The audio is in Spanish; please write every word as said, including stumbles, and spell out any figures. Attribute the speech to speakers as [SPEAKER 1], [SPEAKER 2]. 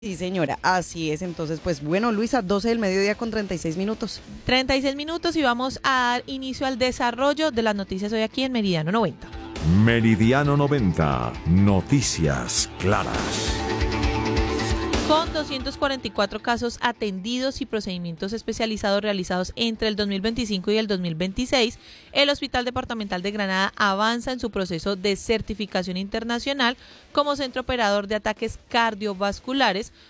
[SPEAKER 1] Sí, señora, así es. Entonces, pues bueno, Luisa, doce del mediodía con treinta y seis minutos.
[SPEAKER 2] treinta y seis minutos y vamos a dar inicio al desarrollo de las noticias hoy aquí en Meridiano noventa.
[SPEAKER 3] Meridiano noventa, noticias claras.
[SPEAKER 2] Con doscientos cuarenta y cuatro casos atendidos y procedimientos especializados realizados entre el dos mil veinticinco y el dos mil veintiséis, el Hospital Departamental de Granada avanza en su proceso de certificación internacional como centro operador de ataques cardiovasculares,